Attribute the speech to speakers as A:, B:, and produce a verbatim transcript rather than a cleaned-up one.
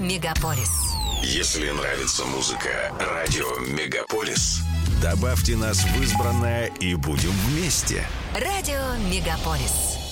A: Мегаполис.
B: Если нравится музыка Радио Мегаполис,
C: добавьте нас в избранное и будем вместе.
A: Радио Мегаполис.